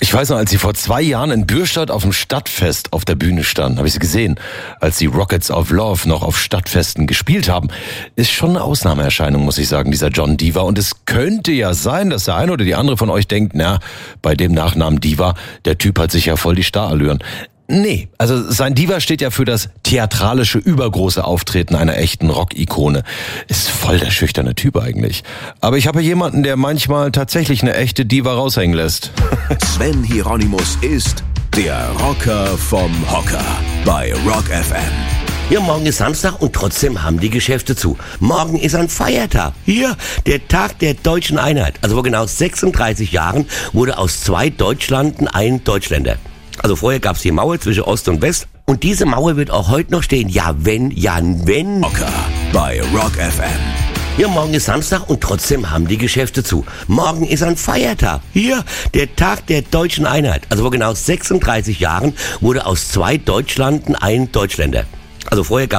Ich weiß noch, als sie vor 2 Jahren in Bürstadt auf dem Stadtfest auf der Bühne stand, habe ich sie gesehen, als die Rockets of Love noch auf Stadtfesten gespielt haben. Ist schon eine Ausnahmeerscheinung, muss ich sagen, dieser John Diva. Und es könnte ja sein, dass der eine oder die andere von euch denkt, na, bei dem Nachnamen Diva, der Typ hat sich ja voll die Starallüren. Nee, also sein Diva steht ja für das theatralische, übergroße Auftreten einer echten Rock-Ikone. Ist voll der schüchterne Typ eigentlich. Aber ich habe jemanden, der manchmal tatsächlich eine echte Diva raushängen lässt. Sven Hieronymus ist der Rocker vom Hocker bei Rock FM. Ja, morgen ist Samstag und trotzdem haben die Geschäfte zu. Morgen ist ein Feiertag. Hier, der Tag der deutschen Einheit. Also vor genau 36 Jahren wurde aus 2 Deutschlanden ein Deutschländer. Also vorher gab's die Mauer zwischen Ost und West. Und diese Mauer wird auch heute noch stehen. Ja, wenn. Rocker bei Rock FM. Ja, morgen ist Samstag und trotzdem haben die Geschäfte zu. Morgen ist ein Feiertag. Hier, der Tag der deutschen Einheit. Also vor genau 36 Jahren wurde aus 2 Deutschlanden ein Deutschländer. Also vorher gab's